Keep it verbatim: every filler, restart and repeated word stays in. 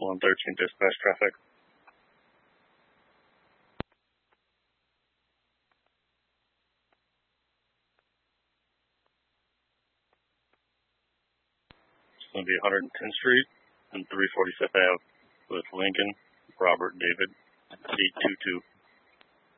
one thirteen dispatch traffic. It's going to be one tenth Street and three forty-fifth Avenue with Lincoln, Robert, David, eight two two.